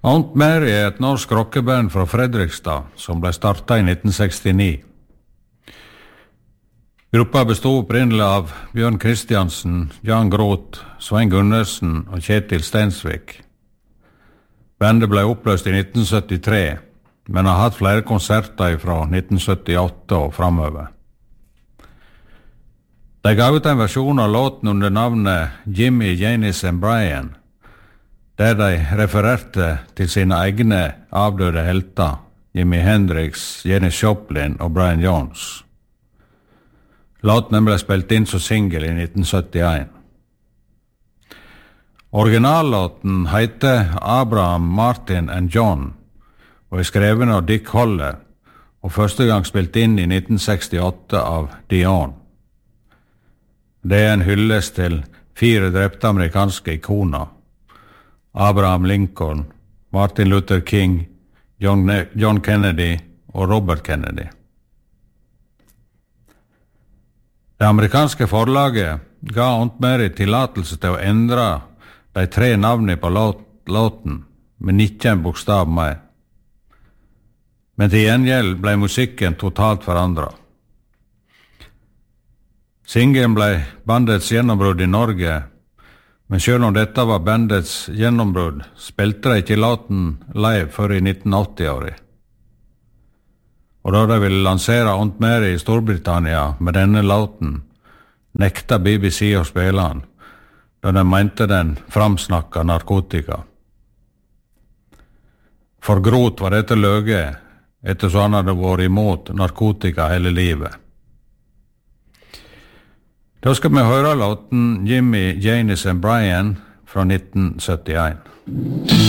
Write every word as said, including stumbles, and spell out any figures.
Aunt Mary er et norsk rockeband fra Fredrikstad som ble startet i nitten sekstini. Gruppa bestod opprinnelig av Bjørn Kristiansen, Jan Groth, Svein Gundersen og Kjetil Stensvik. Bandet ble oppløst i nitten syttitre, men har hatt flere konserter fra nitten syttiåtte og framover. De ga ut en versjon av låten under navnet Jimmy, Janis and Brian, der de refererte til sine egne avdøde helter, Jimi Hendrix, Janis Joplin og Brian Jones. Låten ble spilt inn som single i nitten syttien. Originallåten heter Abraham, Martin and John og er skreven av Dick Holler og første gang spilt inn i nitten sekstiåtte av Dion. Det er en hyllest til fire drepte amerikanske ikoner: Abraham Lincoln, Martin Luther King, John, John Kennedy og Robert Kennedy. Det amerikanske forlaget ga Aunt Mary tillatelse til å endre de tre navnene på låten, men ikke en bokstav mer. Men til gjengjeld ble musikken totalt forandret. Singelen ble bandets gjennombrudd i Norge, men selv om dette var bandets gjennombrudd, spilte de ikke låten live før i nitten åtti-året. Og da de ville lansere Aunt Mary i Storbritannia med denne låten, nekta B B C å spille den, da de mente den framsnakka narkotika. For Groth var dette løge, ettersom han hadde vært imot narkotika hele livet. Da skal vi høre låten Jimmy, Janis and Brian fra nitten syttien.